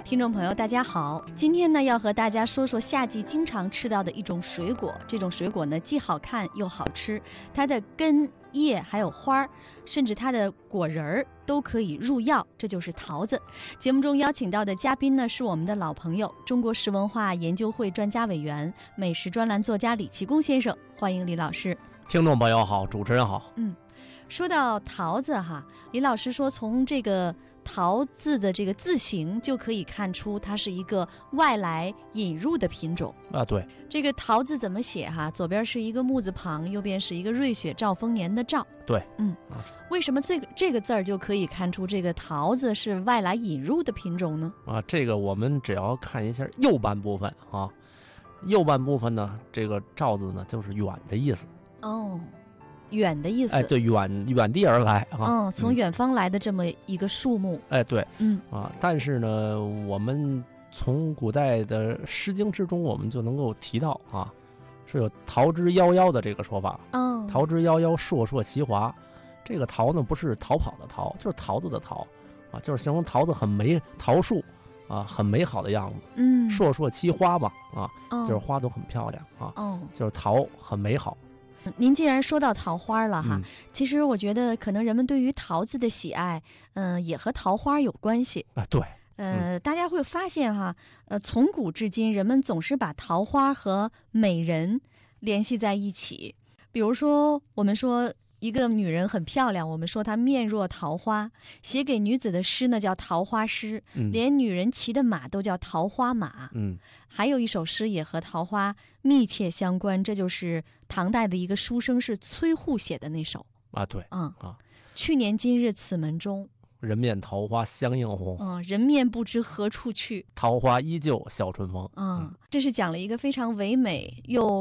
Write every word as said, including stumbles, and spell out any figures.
听众朋友大家好，今天呢要和大家说说夏季经常吃到的一种水果。这种水果呢既好看又好吃，它的根、叶还有花儿，甚至它的果仁儿都可以入药，这就是桃子。节目中邀请到的嘉宾呢是我们的老朋友，中国食文化研究会专家委员、美食专栏作家李其功先生，欢迎李老师。 听众朋友好，主持人好。 嗯，说到桃子哈，李老师说从这个桃字的这个字形就可以看出它是一个外来引入的品种啊。对， 这个桃字怎么写哈？左边是一个木字旁，右边是一个瑞雪兆丰年的兆。 对， 嗯，为什么这个这个字儿就可以看出这个桃子是外来引入的品种呢？ 啊，这个我们只要看一下右半部分啊，右半部分呢，这个兆字呢就是远的意思。 哦。远的意思， 哎，对，远远地而来啊， 嗯，从远方来的这么一个树木， 哎，对， 嗯啊，但是呢，我们从古代的《诗经》之中，我们就能够提到啊，是有桃之夭夭的这个说法。 哦， 桃之夭夭，烁烁其华。这个桃呢，不是逃跑的桃，就是桃子的桃，啊，就是形容桃子很美，桃树啊，很美好的样子。 嗯， 烁烁其花吧，啊， 哦、 就是花都很漂亮啊， 哦， 就是桃很美好。 您既然说到桃花了哈、 嗯， 其实我觉得可能人们对于桃子的喜爱，嗯、呃，也和桃花有关系啊。对， 呃、嗯，大家会发现哈，呃，从古至今，人们总是把桃花和美人联系在一起。比如说，我们说一个女人很漂亮，我们说她面若桃花，写给女子的诗呢叫桃花诗， 嗯、 连女人骑的马都叫桃花马。 嗯， 还有一首诗也和桃花密切相关，这就是唐代的一个书生是崔护写的那首啊。对， 嗯啊， 去年今日此门中， 人面桃花相映红。 嗯，人面不知何处去， 桃花依旧笑春风。 嗯，这是讲了一个非常唯美又